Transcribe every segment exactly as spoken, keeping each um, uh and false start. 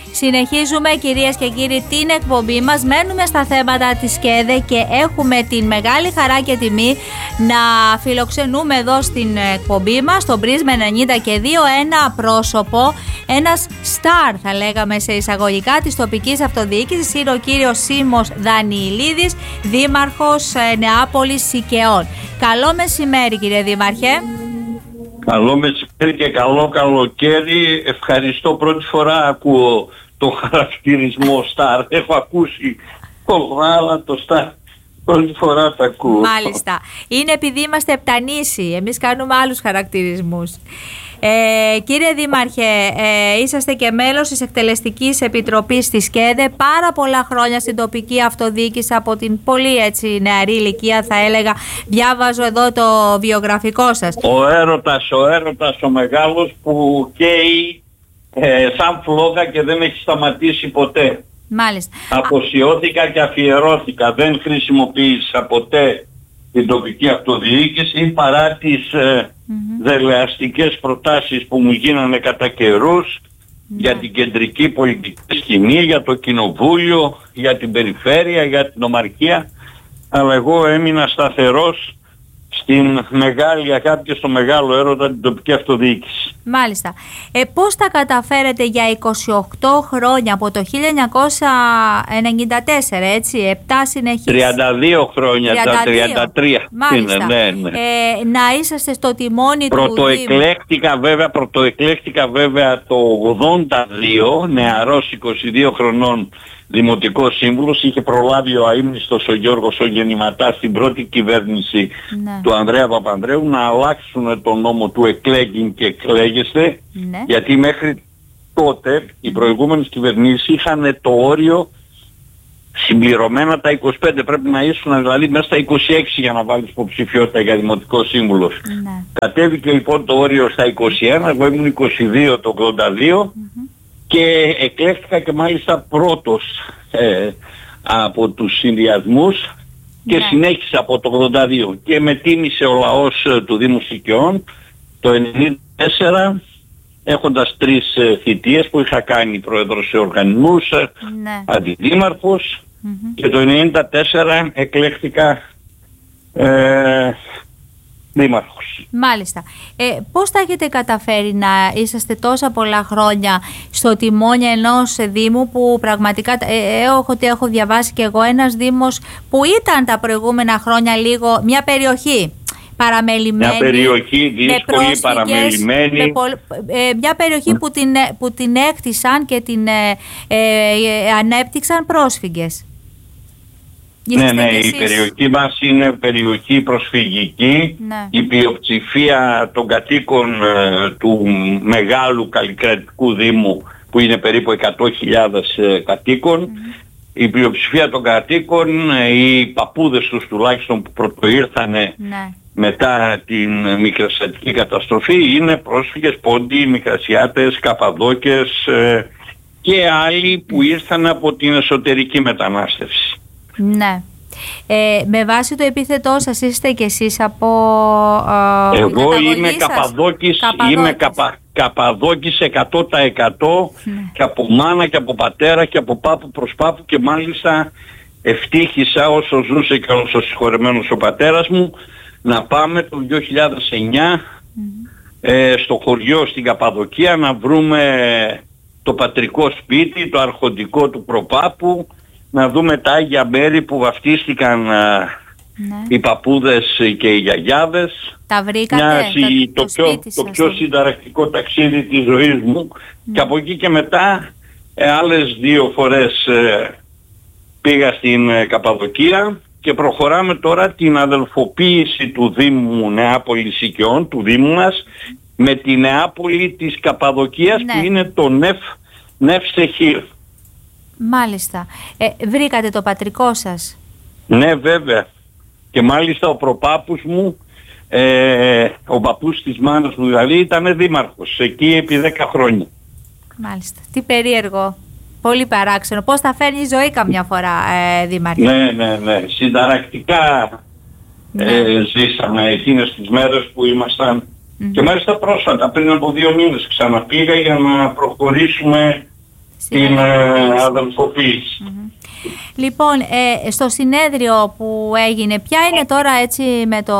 Συνεχίζουμε, κυρίες και κύριοι, την εκπομπή μας. Μένουμε στα θέματα της ΚΕΔΕ και έχουμε την μεγάλη χαρά και τιμή να φιλοξενούμε εδώ στην εκπομπή μας, στον Πρίσμα ενενήντα και δύο, ένα πρόσωπο, ένας στάρ θα λέγαμε σε εισαγωγικά της τοπικής αυτοδιοίκησης. Είναι ο κύριος Σίμος Δανιηλίδης, δήμαρχος Νεάπολης Σικαιών. Καλό μεσημέρι, κύριε Δήμαρχε. Καλό μεσημέρι και καλό καλοκαίρι. Ευχαριστώ, πρώτη φορά ακούω το χαρακτηρισμό στάρ. Έχω ακούσει πολλά, αλλά το στάρ πρώτη φορά το ακούω. Μάλιστα. Είναι επειδή είμαστε επτανήσιοι. Εμείς κάνουμε άλλους χαρακτηρισμούς. Ε, κύριε Δήμαρχε, ε, είσαστε και μέλος της Εκτελεστικής Επιτροπής της ΚΕΔΕ πάρα πολλά χρόνια στην τοπική αυτοδιοίκηση, από την πολύ έτσι νεαρή ηλικία θα έλεγα. Διάβαζω εδώ το βιογραφικό σας. Ο έρωτας, ο έρωτας ο μεγάλος που καίει ε, σαν φλόγα και δεν έχει σταματήσει ποτέ. Μάλιστα. Αποσιώθηκα και αφιερώθηκα, δεν χρησιμοποίησα ποτέ την τοπική αυτοδιοίκηση παρά τις ε, mm-hmm. δελεαστικές προτάσεις που μου γίνανε κατά καιρούς mm-hmm. για την κεντρική πολιτική σκηνή, για το κοινοβούλιο, για την περιφέρεια, για την ομαρχία, αλλά εγώ έμεινα σταθερός στην μεγάλη αγάπη και στο μεγάλο έρωτα την τοπική αυτοδιοίκηση. Μάλιστα. Ε, πώς τα καταφέρετε για είκοσι οκτώ χρόνια, από το χίλια εννιακόσια ενενήντα τέσσερα, έτσι, επτά συνεχείς... τριάντα δύο χρόνια, τριάντα δύο. Τα τριάντα τρία. Μάλιστα. Είναι, ναι, ναι. Ε, να είσαστε στο τιμόνι του πρωτοεκλέχτηκα βέβαια, πρωτοεκλέχτηκα βέβαια το ογδόντα δύο, νεαρός είκοσι δύο χρονών δημοτικός σύμβουλος. Είχε προλάβει ο αείμνηστος ο Γιώργος ο Γεννηματάς στην πρώτη κυβέρνηση ναι. του Ανδρέα Παπανδρέου να αλλάξουν τον νόμο του εκλέγειν και εκλέγεστε ναι. γιατί μέχρι τότε οι προηγούμενες κυβερνήσεις είχαν το όριο συμπληρωμένα τα είκοσι πέντε, πρέπει να ήσουν δηλαδή μέσα στα είκοσι έξι για να βάλεις υποψηφιότητα για δημοτικό σύμβουλος. Ναι. Κατέβηκε λοιπόν το όριο στα είκοσι ένα, εγώ ήμουν είκοσι δύο το ογδόντα δύο mm-hmm. και εκλέχθηκα και μάλιστα πρώτος ε, από τους συνδυασμούς και ναι. συνέχισα από το ογδόντα δύο και με τίμησε ο λαός ε, του Δήμου Σικαιών το ενενήντα τέσσερα, έχοντας τρεις ε, θητείες που είχα κάνει πρόεδρος σε οργανισμούς, ε, ναι. αντιδήμαρχος mm-hmm. και το ενενήντα τέσσερα εκλέχθηκα ε, δήμαρχος. Μάλιστα. Ε, πώς θα έχετε καταφέρει να είσαστε τόσα πολλά χρόνια στο τιμόνι ενός δήμου που πραγματικά ε, έχω, έχω διαβάσει και εγώ, ένας δήμος που ήταν τα προηγούμενα χρόνια λίγο μια περιοχή παραμελημένη, μια περιοχή δύσκολη, παραμελημένη, με πολ, ε, μια περιοχή mm. που, την, που την έκτισαν και την ε, ε, ανέπτυξαν πρόσφυγες. Ναι, ναι, η περιοχή μας είναι περιοχή προσφυγική. Ναι. Η πλειοψηφία των κατοίκων ε, του μεγάλου καλλικρατικού δήμου, που είναι περίπου εκατό χιλιάδες ε, κατοίκων, mm. η πλειοψηφία των κατοίκων, ε, οι παππούδες τους τουλάχιστον που πρωτοήρθανε ναι. μετά την μικρασιατική καταστροφή, είναι πρόσφυγες, πόντιοι, μικρασιάτες, καπαδόκες ε, και άλλοι που ήρθαν από την εσωτερική μετανάστευση. Ναι. Ε, με βάση το επίθετό σας είστε κι εσείς από ε, εγώ είμαι Καπαδόκης, είμαι καπα, Καπαδόκης εκατό τοις εκατό ναι. και από μάνα και από πατέρα και από πάπου προς πάπου, και μάλιστα ευτύχησα όσο ζούσε και όσο συγχωρεμένος ο πατέρας μου να πάμε το δύο χιλιάδες εννιά mm-hmm. ε, στο χωριό στην Καπαδοκία να βρούμε το πατρικό σπίτι, το αρχοντικό του προπάπου, να δούμε τα Άγια Μέρη που βαφτίστηκαν ναι. οι παππούδες και οι γιαγιάδες. Τα βρήκατε, Μια, το, το, το, πιο, το πιο συνταρακτικό ταξίδι της ζωής μου ναι. και από εκεί και μετά ε, άλλες δύο φορές ε, πήγα στην ε, Καπαδοκία και προχωράμε τώρα την αδελφοποίηση του Δήμου Νεάπολης Σικαιών, του Δήμου μας, με τη Νεάπολη της Καπαδοκίας ναι. που είναι το Νεφ, Νεφ Σεχίρ. Μάλιστα. Ε, βρήκατε το πατρικό σας? Ναι, βέβαια. Και μάλιστα ο προπάπους μου, ε, ο παππούς της μάνας μου δηλαδή, ήταν δήμαρχος εκεί επί δέκα χρόνια. Μάλιστα. Τι περίεργο. Πολύ παράξενο. Πώς θα φέρνει η ζωή καμιά φορά, ε, δήμαρχε? Ναι, ναι, ναι. Συνταρακτικά ναι. Ε, ζήσαμε εκείνες τις μέρες που ήμασταν mm-hmm. και μάλιστα πρόσφατα, πριν από δύο μήνες ξαναπήγα για να προχωρήσουμε την ε, αδελφοποίηση. Mm-hmm. Λοιπόν, ε, στο συνέδριο που έγινε, ποια είναι τώρα έτσι με το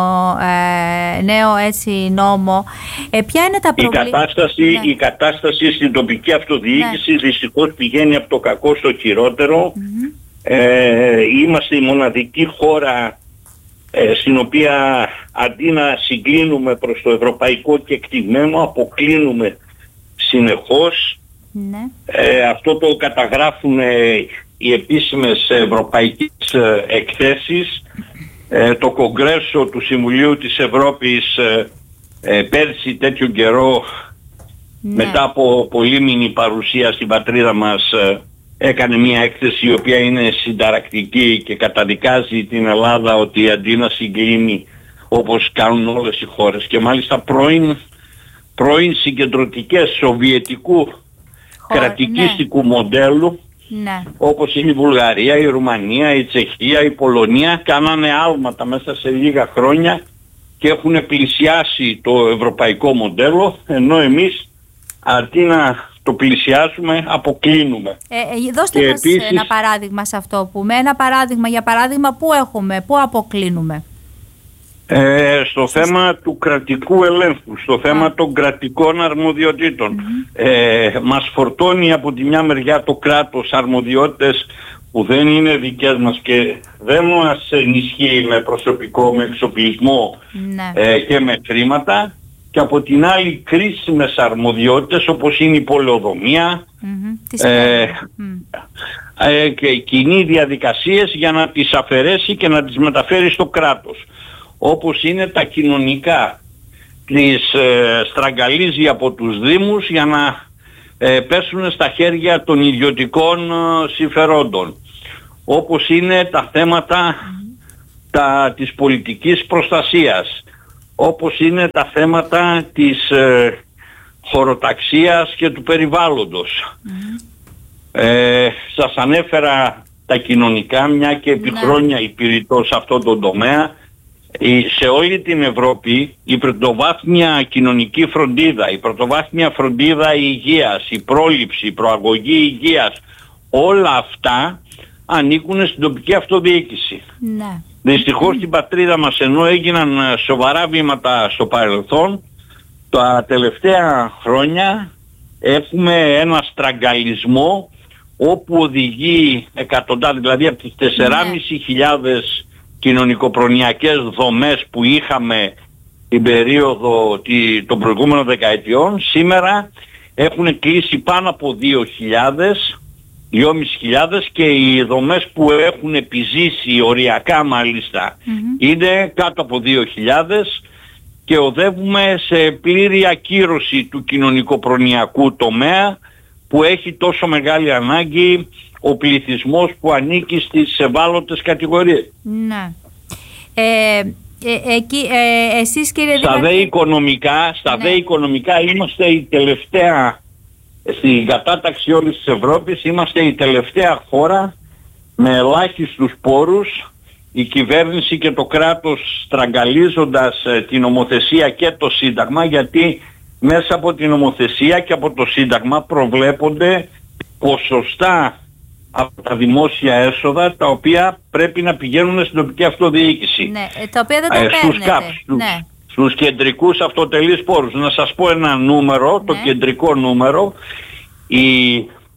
ε, νέο έτσι νόμο, ε, ποια είναι τα προβλήματα? Η κατάσταση, ναι. η κατάσταση στην τοπική αυτοδιοίκηση, ναι. δυστυχώς πηγαίνει από το κακό στο χειρότερο. Mm-hmm. Ε, είμαστε η μοναδική χώρα ε, στην οποία αντί να συγκλίνουμε προς το ευρωπαϊκό κεκτημένο, αποκλίνουμε συνεχώς. Ναι. Ε, αυτό το καταγράφουν ε, οι επίσημες ευρωπαϊκές ε, εκθέσεις. Ε, το Κογκρέσο του Συμβουλίου της Ευρώπης ε, ε, πέρσι τέτοιο καιρό, ναι. μετά από πολύμηνη παρουσία στην πατρίδα μας, ε, έκανε μια έκθεση η οποία είναι συνταρακτική και καταδικάζει την Ελλάδα ότι αντί να συγκλίνει όπως κάνουν όλες οι χώρες, και μάλιστα πρώην, πρώην συγκεντρωτικές σοβιετικού Χωρ, κρατικίστικου ναι. μοντέλου, ναι. όπως είναι η Βουλγαρία, η Ρουμανία, η Τσεχία, η Πολωνία, κάνανε άλματα μέσα σε λίγα χρόνια και έχουν πλησιάσει το ευρωπαϊκό μοντέλο, ενώ εμείς αντί να το πλησιάσουμε, αποκλίνουμε. Ε, ε, δώστε και μας επίσης, ένα παράδειγμα σε αυτό που με ένα παράδειγμα, για παράδειγμα, πού έχουμε, πού αποκλίνουμε? Ε, στο θέμα του κρατικού ελέγχου, στο θέμα των κρατικών αρμοδιοτήτων. Mm-hmm. Ε, μας φορτώνει από τη μια μεριά το κράτος αρμοδιότητες που δεν είναι δικές μας και δεν μας ενισχύει με προσωπικό, με εξοπλισμό mm-hmm. ε, και με χρήματα, και από την άλλη κρίσιμες αρμοδιότητες όπως είναι η πολεοδομία, mm-hmm. ε, mm. ε, και κοινή διαδικασίες για να τις αφαιρέσει και να τις μεταφέρει στο κράτος. Όπως είναι τα κοινωνικά, τις ε, στραγγαλίζει από τους δήμους για να ε, πέσουν στα χέρια των ιδιωτικών ε, συμφερόντων. Όπως είναι τα θέματα τα, της πολιτικής προστασίας, όπως είναι τα θέματα της ε, χωροταξίας και του περιβάλλοντος. Mm-hmm. Ε, σας ανέφερα τα κοινωνικά, μια και επί ναι. χρόνια υπηρετώ σε αυτό το τομέα. Σε όλη την Ευρώπη η πρωτοβάθμια κοινωνική φροντίδα, η πρωτοβάθμια φροντίδα υγείας, η πρόληψη, η προαγωγή υγείας, όλα αυτά ανήκουν στην τοπική αυτοδιοίκηση. Ναι. Δυστυχώς στην πατρίδα μας, ενώ έγιναν σοβαρά βήματα στο παρελθόν, τα τελευταία χρόνια έχουμε ένα στραγγαλισμό όπου οδηγεί εκατοντάδες, δηλαδή από τις τεσσεράμισι χιλιάδες κοινωνικοπρονοιακές δομές που είχαμε την περίοδο των προηγούμενων δεκαετιών, σήμερα έχουν κλείσει πάνω από δύο χιλιάδες, δυόμισι χιλιάδες, και οι δομές που έχουν επιζήσει οριακά μάλιστα mm-hmm. είναι κάτω από δύο χιλιάδες, και οδεύουμε σε πλήρη ακύρωση του κοινωνικοπρονοιακού τομέα που έχει τόσο μεγάλη ανάγκη ο πληθυσμός που ανήκει στις ευάλωτες κατηγορίες. Ναι. Ε, ε, εκεί, ε, εσείς κύριε Στα δε οικονομικά, στα ναι. δε οικονομικά είμαστε η τελευταία, στην κατάταξη όλης της Ευρώπης, είμαστε η τελευταία χώρα με ελάχιστους πόρους, η κυβέρνηση και το κράτος στραγγαλίζοντας ε, την νομοθεσία και το Σύνταγμα, γιατί μέσα από την νομοθεσία και από το Σύνταγμα προβλέπονται ποσοστά από τα δημόσια έσοδα τα οποία πρέπει να πηγαίνουν στην τοπική αυτοδιοίκηση. Ναι, τα οποία δεν τα ε, στους ΚΑΠ, στους, ναι. στους κεντρικούς αυτοτελείς πόρους. Να σας πω ένα νούμερο, ναι. το κεντρικό νούμερο. Η,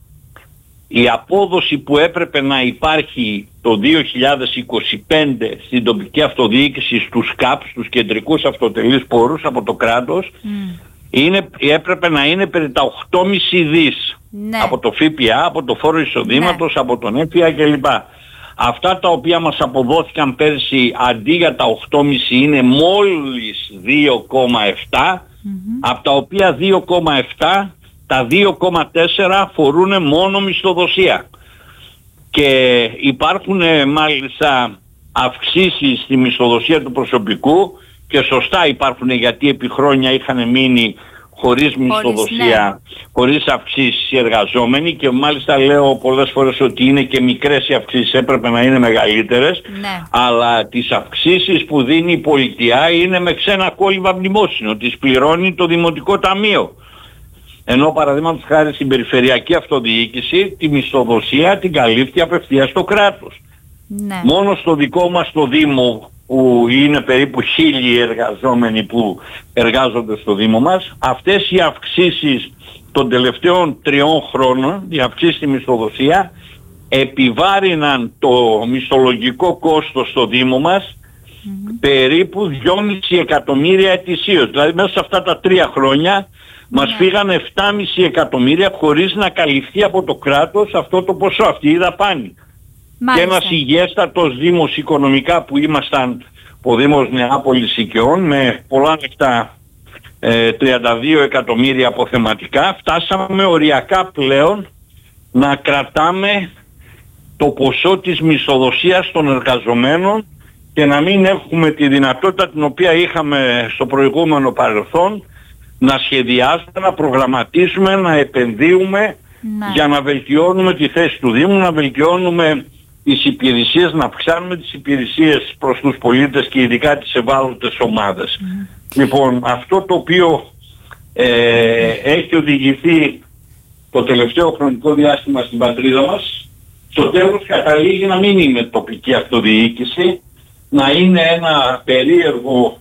η απόδοση που έπρεπε να υπάρχει το δύο χιλιάδες είκοσι πέντε στην τοπική αυτοδιοίκηση στους ΚΑΠ, στους κεντρικούς αυτοτελείς πόρους από το κράτος, mm. είναι, έπρεπε να είναι περί τα οκτώ κόμμα πέντε δις. Ναι. Από το ΦΠΑ, από το φόρο εισοδήματος, ναι. από τον ΕΦΙΑ κλπ. Αυτά τα οποία μας αποδόθηκαν πέρσι αντί για τα οκτώ κόμμα πέντε είναι μόλις δύο κόμμα επτά, mm-hmm. από τα οποία δύο κόμμα επτά, τα δύο κόμμα τέσσερα αφορούν μόνο μισθοδοσία. Και υπάρχουν μάλιστα αυξήσεις στη μισθοδοσία του προσωπικού, και σωστά υπάρχουν, γιατί επί χρόνια είχαν μείνει χωρίς μισθοδοσία, ναι. χωρίς αυξήσεις οι εργαζόμενοι, και μάλιστα λέω πολλές φορές ότι είναι και μικρές οι αυξήσεις, έπρεπε να είναι μεγαλύτερες, ναι. αλλά τις αυξήσεις που δίνει η πολιτεία είναι με ξένα κόλληβα μνημόσυνο, τις πληρώνει το Δημοτικό Ταμείο. Ενώ παραδείγματος χάρη στην περιφερειακή αυτοδιοίκηση τη μισθοδοσία την καλύπτει απευθείας το κράτος. Ναι. Μόνο στο δικό μας το Δήμο, που είναι περίπου χίλιοι εργαζόμενοι που εργάζονται στο Δήμο μας, αυτές οι αυξήσεις των τελευταίων τριών χρόνων, οι αυξήσεις στη μισθοδοσία, επιβάρυναν το μισθολογικό κόστος στο Δήμο μας mm-hmm. περίπου δυόμισι εκατομμύρια ετησίως. Δηλαδή μέσα σε αυτά τα τρία χρόνια μας yeah. φύγανε επτά κόμμα πέντε εκατομμύρια χωρίς να καλυφθεί από το κράτος αυτό το ποσό, αυτή η δαπάνη. Μάλιστα. Και ένας υγιέστατος Δήμος οικονομικά που ήμασταν ο Δήμος Νεάπολης Οικειών με πολλά λεφτά, ε, τριάντα δύο εκατομμύρια αποθεματικά, φτάσαμε οριακά πλέον να κρατάμε το ποσό της μισθοδοσίας των εργαζομένων και να μην έχουμε τη δυνατότητα την οποία είχαμε στο προηγούμενο παρελθόν να σχεδιάσουμε, να προγραμματίσουμε, να επενδύουμε ναι. για να βελτιώνουμε τη θέση του Δήμου, να βελτιώνουμε τις υπηρεσίες, να αυξάνουμε τις υπηρεσίες προς τους πολίτες και ειδικά τις ευάλωτες ομάδες. Mm. Λοιπόν, αυτό το οποίο ε, έχει οδηγηθεί το τελευταίο χρονικό διάστημα στην πατρίδα μας, στο τέλος καταλήγει να μην είναι τοπική αυτοδιοίκηση, να είναι ένα περίεργο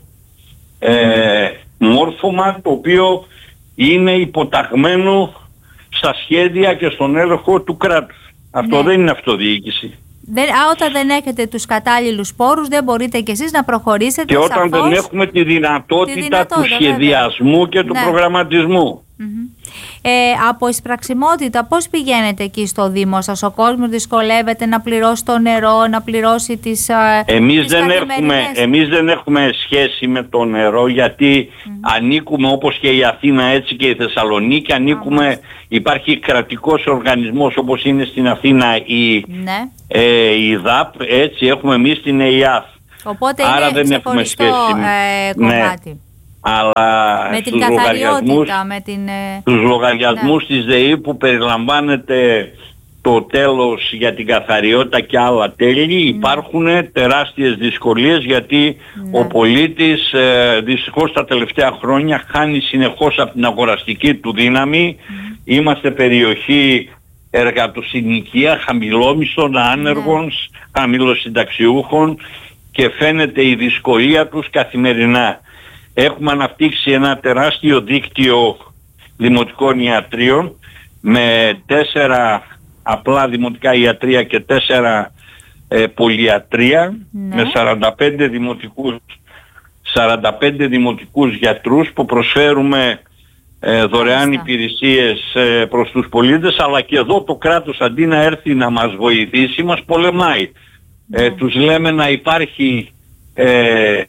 ε, μόρφωμα το οποίο είναι υποταγμένο στα σχέδια και στον έλεγχο του κράτους. Αυτό ναι. δεν είναι αυτοδιοίκηση. Δεν, α, όταν δεν έχετε τους κατάλληλους πόρους δεν μπορείτε κι εσείς να προχωρήσετε. Και όταν σαφώς, δεν έχουμε τη δυνατότητα, τη δυνατότητα του σχεδιασμού βέβαια. και του ναι. προγραμματισμού. Mm-hmm. Ε, από εισπραξιμότητα πώς πηγαίνετε εκεί στο Δήμο σας? Ο κόσμος δυσκολεύεται να πληρώσει το νερό, να πληρώσει τις εμείς, τις δεν έχουμε, εμείς δεν έχουμε σχέση με το νερό γιατί mm-hmm. ανήκουμε όπως και η Αθήνα έτσι και η Θεσσαλονίκη, ανήκουμε, mm-hmm. υπάρχει κρατικός οργανισμός όπως είναι στην Αθήνα η, ναι. ε, η ΔΑΠ, έτσι έχουμε εμείς την ΕΙΑΘ. Οπότε άρα είναι δεν έχουμε σχέση ε, κομμάτι. Ναι. Αλλά με στους την λογαριασμούς, με την, στους λογαριασμούς ναι. της ΔΕΗ που περιλαμβάνεται το τέλος για την καθαριότητα και άλλα τέλη ναι. υπάρχουν τεράστιες δυσκολίες γιατί ναι. ο πολίτης ε, δυστυχώς τα τελευταία χρόνια χάνει συνεχώς από την αγοραστική του δύναμη. Mm. Είμαστε περιοχή εργατοσυνοικία, χαμηλόμισθων, άνεργων, ναι. χαμηλοσυνταξιούχων και φαίνεται η δυσκολία τους καθημερινά. Έχουμε αναπτύξει ένα τεράστιο δίκτυο δημοτικών ιατρίων με τέσσερα απλά δημοτικά ιατρία και τέσσερα ε, πολυιατρία ναι. με σαράντα πέντε δημοτικούς, σαράντα πέντε δημοτικούς γιατρούς που προσφέρουμε ε, δωρεάν υπηρεσίες ε, προς τους πολίτες, αλλά και εδώ το κράτος αντί να έρθει να μας βοηθήσει μας πολεμάει. Ναι. Ε, τους λέμε να υπάρχει ε,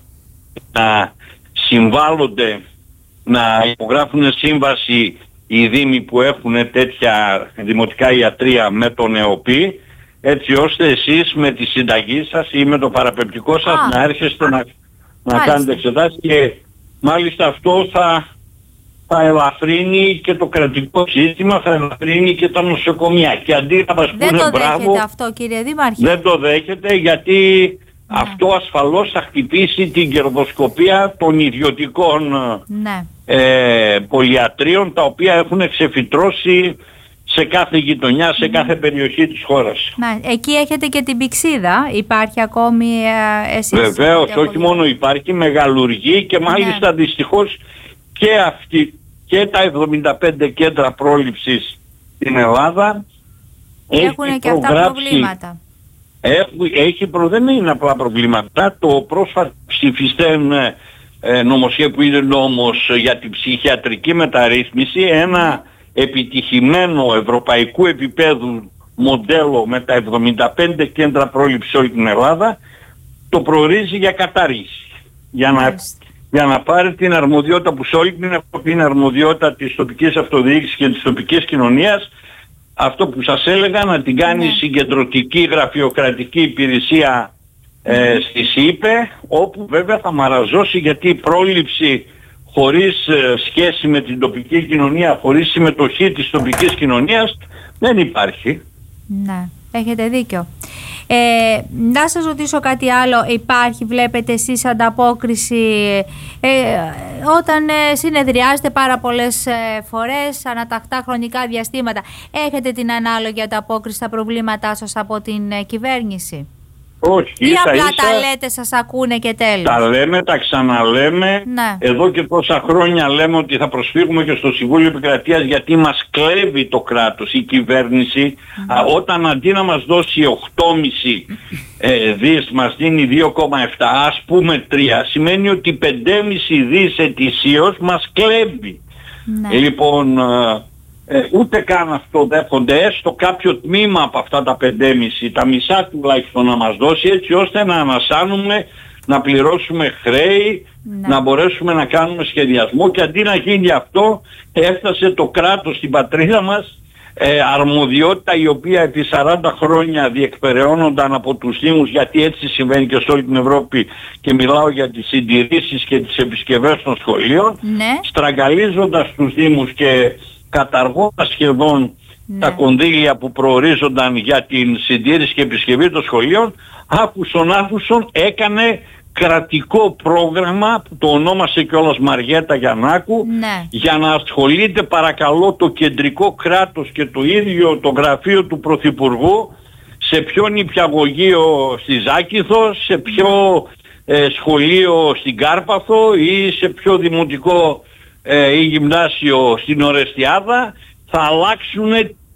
να συμβάλλονται, να υπογράφουν σύμβαση οι δήμοι που έχουν τέτοια δημοτικά ιατρία με τον ΕΟΠΗ, έτσι ώστε εσείς με τη συνταγή σας ή με το παραπεπτικό σας Α. να έρχεστε να, να κάνετε εξετάσεις και μάλιστα αυτό θα, θα ελαφρύνει και το κρατικό σύστημα, θα ελαφρύνει και τα νοσοκομεία. Και αντί να μας πούνε μπράβο... Δεν το δέχεται αυτό κύριε Δήμαρχε? Δεν το δέχεται γιατί... Ναι. Αυτό ασφαλώς θα χτυπήσει την κερδοσκοπία των ιδιωτικών ναι. ε, πολυιατρίων τα οποία έχουν ξεφυτρώσει σε κάθε γειτονιά, σε mm. κάθε περιοχή της χώρας. Ναι. Εκεί έχετε και την Πηξίδα, υπάρχει ακόμη ε, εσείς? Βεβαίως, όχι μόνο υπάρχει, μεγαλουργεί και μάλιστα ναι. δυστυχώς και, αυτή, και τα εβδομήντα πέντε κέντρα πρόληψης στην Ελλάδα έχουν και αυτά προβλήματα. Έχει, έχει προ, δεν είναι απλά προβλήματα. Το πρόσφατο ψηφιστέν ε, νομοσχέδιο που είναι νόμος για την ψυχιατρική μεταρρύθμιση, ένα επιτυχημένο ευρωπαϊκού επίπεδου μοντέλο με τα εβδομήντα πέντε κέντρα πρόληψης όλη την Ελλάδα, το προορίζει για κατάργηση. Για να, για να πάρει την αρμοδιότητα που σε όλη την Ευρώπη είναι αρμοδιότητα της τοπικής αυτοδιοίκησης και της τοπικής κοινωνίας, αυτό που σας έλεγα, να την κάνει ναι. συγκεντρωτική γραφειοκρατική υπηρεσία ε, στη ΣΥΠΕ, όπου βέβαια θα μαραζώσει γιατί η πρόληψη χωρίς ε, σχέση με την τοπική κοινωνία, χωρίς συμμετοχή της τοπικής κοινωνίας δεν υπάρχει. Ναι, έχετε δίκιο. Ε, να σας ρωτήσω κάτι άλλο. Υπάρχει, βλέπετε εσείς, ανταπόκριση ε, όταν ε, συνεδριάζετε πάρα πολλές ε, φορές, ανατακτά χρονικά διαστήματα? Έχετε την ανάλογη ανταπόκριση στα προβλήματά σας από την ε, κυβέρνηση? Όχι, ή ίσα, απλά ίσα, τα λέτε, σας ακούνε και τέλος? Τα λέμε, τα ξαναλέμε. Ναι. Εδώ και τόσα χρόνια λέμε ότι θα προσφύγουμε και στο Συμβούλιο Επικρατείας, γιατί μας κλέβει το κράτος, η κυβέρνηση. Mm. Α, όταν αντί να μας δώσει οκτώ κόμμα πέντε ε, δις μας δίνει δύο κόμμα επτά, ας πούμε τρία, σημαίνει ότι πέντε κόμμα πέντε δις ετησίως μας κλέβει. Ναι. Ε, λοιπόν... Ε, ούτε καν αυτό δέχονται, έστω κάποιο τμήμα από αυτά τα πέντε κόμμα πέντε, τα μισά τουλάχιστον να μας δώσει, έτσι ώστε να ανασάνουμε, να πληρώσουμε χρέη, ναι. να μπορέσουμε να κάνουμε σχεδιασμό, και αντί να γίνει αυτό έφτασε το κράτος στην πατρίδα μας, ε, αρμοδιότητα η οποία επί σαράντα χρόνια διεκπεραιώνονταν από τους Δήμους, γιατί έτσι συμβαίνει και σε όλη την Ευρώπη, και μιλάω για τις συντηρήσεις και τις επισκευές των σχολείων, ναι. στραγγαλίζοντας τους Δήμους και καταργώντας σχεδόν ναι. τα κονδύλια που προορίζονταν για την συντήρηση και επισκευή των σχολείων, άκουσον άκουσον έκανε κρατικό πρόγραμμα που το ονόμασε κιόλας Μαριέτα Γιαννάκου, ναι. για να ασχολείται, παρακαλώ, το κεντρικό κράτος και το ίδιο το γραφείο του Πρωθυπουργού σε ποιο νηπιαγωγείο στη Ζάκηθο, σε ποιο ε, σχολείο στην Κάρπαθο ή σε ποιο δημοτικό ή γυμνάσιο στην Ορεστιάδα θα αλλάξουν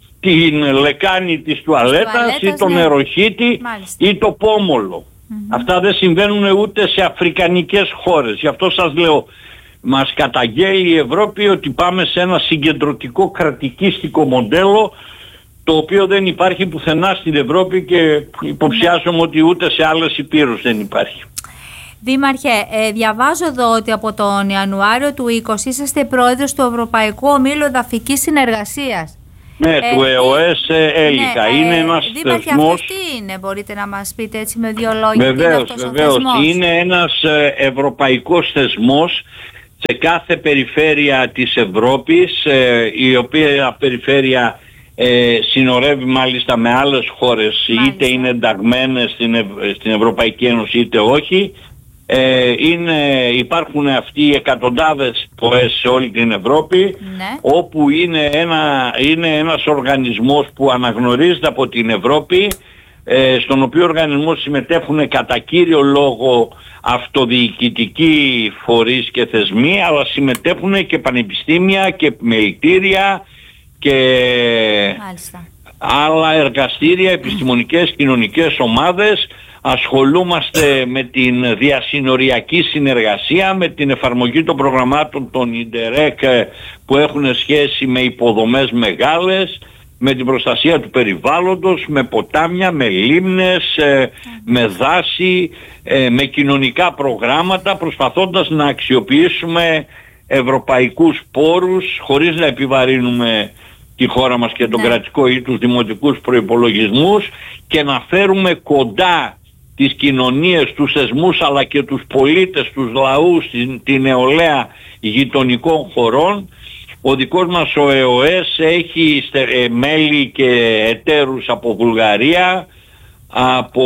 την λεκάνη της τουαλέτας ή το ναι. νεροχύτη ή το πόμολο. Mm-hmm. Αυτά δεν συμβαίνουν ούτε σε αφρικανικές χώρες. Γι' αυτό σας λέω, μας καταγγέλει η Ευρώπη ότι πάμε σε ένα συγκεντρωτικό κρατικίστικο μοντέλο, το οποίο δεν υπάρχει πουθενά στην Ευρώπη και υποψιάζομαι ότι ούτε σε άλλες υπήρους δεν υπάρχει. Δήμαρχε, ε, διαβάζω εδώ ότι από τον Ιανουάριο του είκοσι είσαστε πρόεδρος του Ευρωπαϊκού Ομίλου Εδαφικής Συνεργασίας. Ναι, ε, του ΕΟΕΣ Έλικα. Ναι, είναι ένας Δήμαρχε, θεσμός... αυτό τι είναι, μπορείτε να μας πείτε έτσι με δύο λόγια? Βεβαίως, είναι βεβαίως. Είναι ένας ευρωπαϊκός θεσμός σε κάθε περιφέρεια της Ευρώπης, ε, η οποία περιφέρεια ε, συνορεύει μάλιστα με άλλες χώρες, μάλιστα. είτε είναι ενταγμένες στην, Ευ... στην Ευρωπαϊκή Ένωση είτε όχι. Ε, είναι, υπάρχουν αυτοί οι εκατοντάδες ΠΟΕΣ σε όλη την Ευρώπη, ναι. όπου είναι, ένα, είναι ένας οργανισμός που αναγνωρίζεται από την Ευρώπη, ε, στον οποίο οργανισμό συμμετέχουν κατά κύριο λόγο αυτοδιοικητικοί φορείς και θεσμοί, αλλά συμμετέχουν και πανεπιστήμια και επιμελητήρια και Μάλιστα. άλλα εργαστήρια, επιστημονικές, κοινωνικές ομάδες. Ασχολούμαστε με την διασυνοριακή συνεργασία, με την εφαρμογή των προγραμμάτων των Ιντερεκ που έχουν σχέση με υποδομές μεγάλες, με την προστασία του περιβάλλοντος, με ποτάμια, με λίμνες, με δάση, με κοινωνικά προγράμματα, προσπαθώντας να αξιοποιήσουμε ευρωπαϊκούς πόρους χωρίς να επιβαρύνουμε τη χώρα μας και τον ναι. κρατικό ή τους δημοτικούς προϋπολογισμούς, και να φέρουμε κοντά τις κοινωνίες, τους θεσμούς αλλά και τους πολίτες, τους λαούς, την, την νεολαία γειτονικών χωρών. Ο δικός μας ο ΕΟΕΣ έχει στε, μέλη και εταίρους από Βουλγαρία, από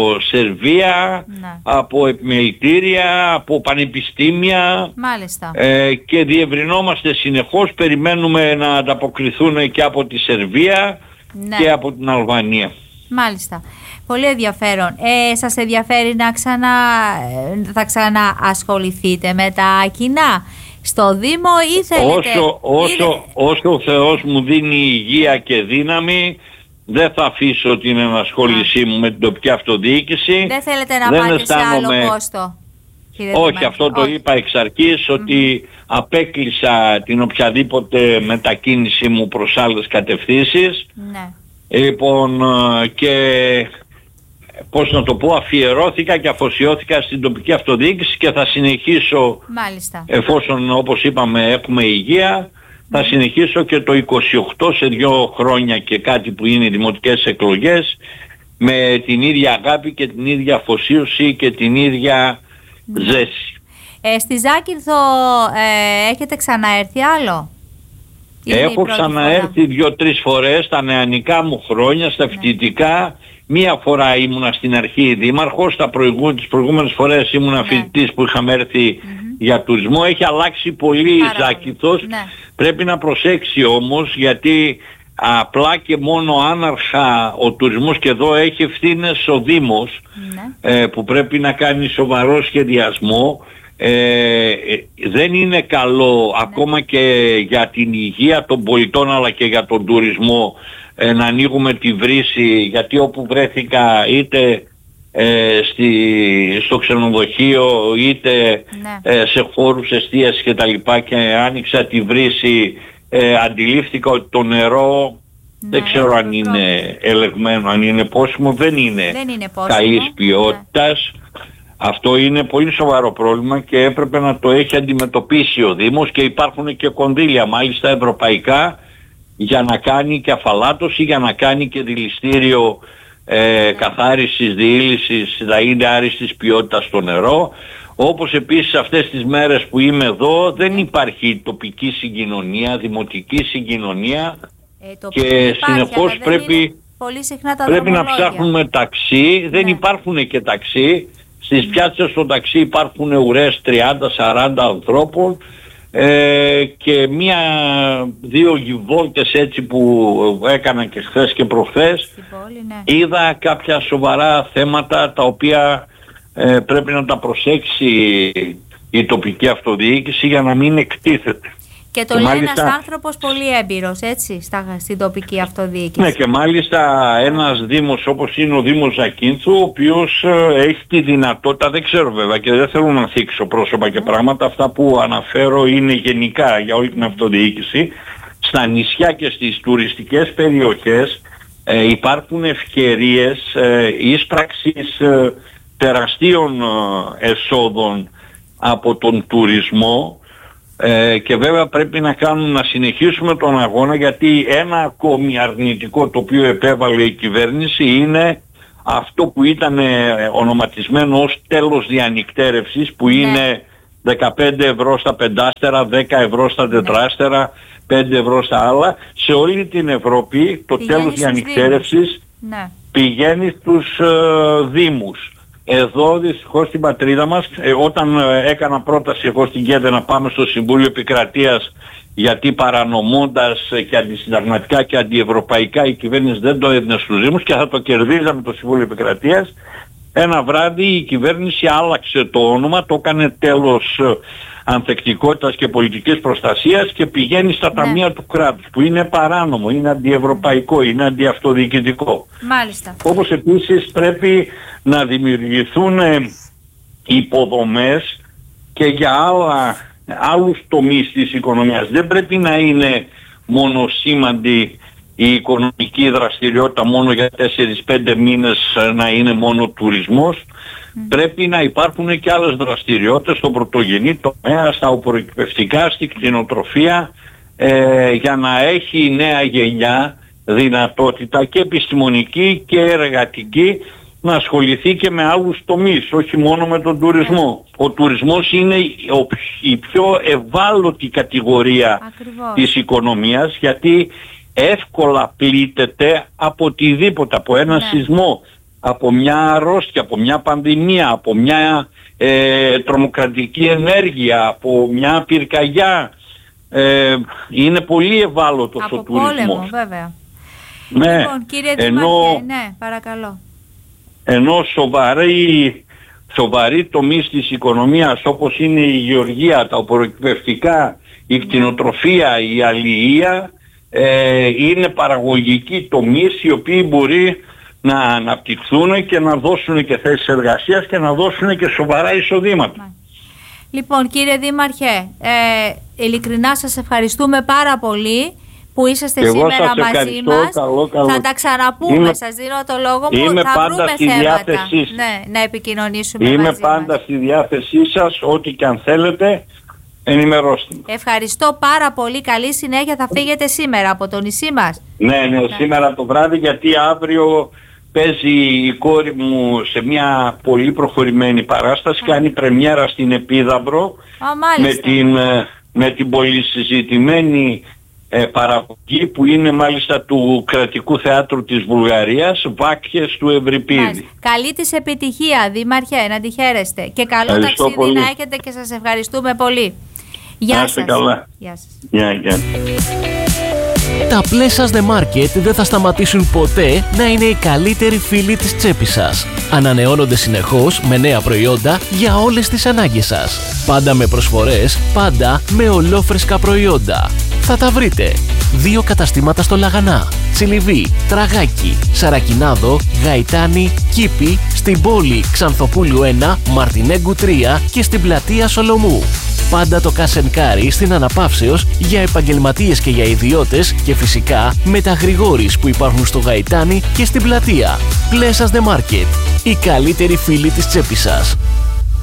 Σερβία, ναι. από επιμελητήρια, από πανεπιστήμια. Μάλιστα. Ε, και διευρυνόμαστε συνεχώς, περιμένουμε να ανταποκριθούν και από τη Σερβία ναι. και από την Αλβανία. Μάλιστα. Πολύ ενδιαφέρον. Ε, σας ενδιαφέρει να ξανα, θα ξαναασχοληθείτε με τα κοινά στο Δήμο ή θέλετε... Όσο, όσο, όσο ο Θεός μου δίνει υγεία και δύναμη, δεν θα αφήσω την ενασχόλησή μου με την τοπική αυτοδιοίκηση. Δεν θέλετε να δεν πάτε σε άλλο πόστο? Όχι, αυτό το Όχι. είπα εξ αρχής, mm-hmm. ότι απέκλεισα την οποιαδήποτε μετακίνηση μου προς άλλες κατευθύνσεις. Ναι. Λοιπόν, και πώς να το πω, αφιερώθηκα και αφοσιώθηκα στην τοπική αυτοδιοίκηση και θα συνεχίσω, Μάλιστα. εφόσον όπως είπαμε έχουμε υγεία, θα συνεχίσω και το είκοσι οκτώ, σε δύο χρόνια και κάτι που είναι οι δημοτικές εκλογές, με την ίδια αγάπη και την ίδια αφοσίωση και την ίδια ζέση. Ε, στη Ζάκυνθο ε, έχετε ξαναέρθει άλλο? Έχω ξαναέρθει δύο-τρεις φορές στα νεανικά μου χρόνια, στα φοιτητικά. Ναι. Μία φορά ήμουνα στην αρχή δήμαρχος, τα προηγού, τις προηγούμενες φορές ήμουνα ναι. φοιτητής που είχαμε έρθει mm-hmm. για τουρισμό. Έχει αλλάξει πολύ η Ζάκυνθος. Ναι. Πρέπει να προσέξει όμως, γιατί απλά και μόνο άναρχα ο τουρισμός, και εδώ έχει ευθύνες ο Δήμος ναι. ε, που πρέπει να κάνει σοβαρό σχεδιασμό. Ε, δεν είναι καλό ναι. ακόμα και για την υγεία των πολιτών αλλά και για τον τουρισμό ε, να ανοίγουμε τη βρύση, γιατί όπου βρέθηκα είτε ε, στη, στο ξενοδοχείο είτε ναι. ε, σε χώρους εστίασης και τα λοιπά, και άνοιξα τη βρύση, ε, αντιλήφθηκα ότι το νερό ναι. δεν ξέρω αν είναι ελεγμένο, αν είναι πόσιμο, δεν είναι, δεν είναι καλής ποιότητας. Ναι. Αυτό είναι πολύ σοβαρό πρόβλημα και έπρεπε να το έχει αντιμετωπίσει ο Δήμος, και υπάρχουν και κονδύλια μάλιστα ευρωπαϊκά για να κάνει και αφαλάτωση, για να κάνει και δηληστήριο ε, καθάρισης, διήλυσης, να είναι άριστης ποιότητας το νερό. Όπως επίσης αυτές τις μέρες που είμαι εδώ δεν υπάρχει τοπική συγκοινωνία, δημοτική συγκοινωνία ε, και συνεχώς πρέπει, πολύ συχνά τα πρέπει να ψάχνουμε ταξί, δεν ναι. υπάρχουν και ταξί. Στις πιάτσες στο ταξί υπάρχουν ουρές τριάντα σαράντα ανθρώπων ε, και μία-δύο βόλτες έτσι που έκανα και χθες και προχθές. Πόλη, ναι. Είδα κάποια σοβαρά θέματα τα οποία ε, πρέπει να τα προσέξει η τοπική αυτοδιοίκηση για να μην εκτίθεται. Και το και λέει μάλιστα ένας άνθρωπος πολύ έμπειρος, έτσι, στα, στην τοπική αυτοδιοίκηση. Ναι, και μάλιστα ένας δήμος όπως είναι ο Δήμος Ζακύνθου, ο οποίος ε, έχει τη δυνατότητα, δεν ξέρω βέβαια και δεν θέλω να θίξω πρόσωπα και πράγματα, αυτά που αναφέρω είναι γενικά για όλη την αυτοδιοίκηση. Στα νησιά και στις τουριστικές περιοχές ε, υπάρχουν ευκαιρίες ε, ίσπραξης ε, τεραστίων ε, εσόδων από τον τουρισμό. Ε, και βέβαια πρέπει να κάνουμε, να συνεχίσουμε τον αγώνα, γιατί ένα ακόμη αρνητικό το οποίο επέβαλε η κυβέρνηση είναι αυτό που ήταν ε, ονοματισμένο ως τέλος διανυκτέρευσης, που είναι δεκαπέντε ευρώ στα πεντάστερα, δέκα ευρώ στα τετράστερα, πέντε ευρώ στα άλλα. Σε όλη την Ευρώπη το πηγαίνει τέλος διανυκτέρευσης ναι. πηγαίνει στους ε, δήμους. Εδώ δυστυχώς στην πατρίδα μας, ε, όταν ε, έκανα πρόταση εγώ στην ΚΕΔΕ να πάμε στο Συμβούλιο Επικρατείας, γιατί παρανομώντας ε, και αντισυνταγματικά και αντιευρωπαϊκά η κυβέρνηση δεν το έδινε στους Δήμους και θα το κερδίζαμε το Συμβούλιο Επικρατείας, ένα βράδυ η κυβέρνηση άλλαξε το όνομα, το έκανε τέλος ε, ανθεκτικότητας και πολιτικής προστασίας και πηγαίνει στα ναι. ταμεία του κράτους, που είναι παράνομο, είναι αντιευρωπαϊκό, είναι αντιαυτοδιοικητικό. Μάλιστα. Όπως επίσης πρέπει να δημιουργηθούν υποδομές και για άλλα, άλλους τομείς της οικονομίας. Δεν πρέπει να είναι μονοσήμαντη η οικονομική δραστηριότητα μόνο για τέσσερις πέντε μήνες, να είναι μόνο τουρισμός. Mm. Πρέπει να υπάρχουν και άλλες δραστηριότητες στο πρωτογενή τομέα, στα οπωροκυπευτικά, στην κτηνοτροφία, ε, για να έχει η νέα γενιά δυνατότητα και επιστημονική και εργατική να ασχοληθεί και με άλλους τομείς, όχι μόνο με τον τουρισμό. Ο τουρισμός είναι η πιο ευάλωτη κατηγορία Ακριβώς. της οικονομίας, γιατί εύκολα πλήττεται από οτιδήποτε, από ένα ναι. σεισμό, από μια αρρώστια, από μια πανδημία, από μια ε, τρομοκρατική ενέργεια, από μια πυρκαγιά. Ε, είναι πολύ ευάλωτος από ο τουρισμός. Από πόλεμο, βέβαια. Ναι, λοιπόν, κύριε ενώ, Δημάρχε, ναι, παρακαλώ. Ενώ σοβαρή, σοβαρή τομείς της οικονομίας όπως είναι η γεωργία, τα οπωροκυπευτικά, η κτηνοτροφία, η αλληλεία, ε, είναι παραγωγικοί τομείς οι οποίοι μπορεί να αναπτυχθούν και να δώσουν και θέσεις εργασίας και να δώσουν και σοβαρά εισοδήματα. Λοιπόν, κύριε Δήμαρχε, ε, ειλικρινά σας ευχαριστούμε πάρα πολύ που είσαστε εγώ σήμερα μαζί μας. Καλό, καλό. Θα τα ξαναπούμε, είμαι, σας δίνω το λόγο μου, είμαι θα πάντα βρούμε στη θέματα ναι, να επικοινωνήσουμε είμαι μαζί πάντα μας. στη διάθεσή σας, ό,τι και αν θέλετε ενημερώστε. Ευχαριστώ πάρα πολύ, καλή συνέχεια. Θα φύγετε σήμερα από το νησί μας? Ναι, ναι, ναι, σήμερα το βράδυ, γιατί αύριο παίζει η κόρη μου σε μια πολύ προχωρημένη παράσταση, Α. κάνει πρεμιέρα στην Επίδαυρο. Α, με την, με την πολυσυζητημένη ε, παραγωγή που είναι μάλιστα του Κρατικού Θεάτρου της Βουλγαρίας, Βάκχες του Ευρυπίδη. Μάλιστα. Καλή της επιτυχία, Δήμαρχε, να τη χαίρεστε. Και καλό Ευχαριστώ ταξίδι πολύ. να έχετε και σας ευχαριστούμε πολύ. Γεια Να σας. είστε καλά. Γεια σας. Γεια, γεια. Τα Pleasures The Market δεν θα σταματήσουν ποτέ να είναι οι καλύτεροι φίλοι της τσέπης σας. Ανανεώνονται συνεχώς με νέα προϊόντα για όλες τις ανάγκες σας. Πάντα με προσφορές, πάντα με ολόφρεσκα προϊόντα. Θα τα βρείτε. Δύο καταστήματα στο Λαγανά, Τσιλιβί, Τραγάκι, Σαρακινάδο, Γαϊτάνη, Κήπη, στην πόλη Ξανθοπούλου ένα, Μαρτινέγκου τρία και στην πλατεία Σολομού. Πάντα το Κασενκάρι στην Αναπαύσεως για επαγγελματίες και για ιδιώτες και φυσικά με τα Γρηγόρης που υπάρχουν στο Γαϊτάνι και στην πλατεία. Pleasures The Market, οι καλύτεροι φίλοι της τσέπης σας.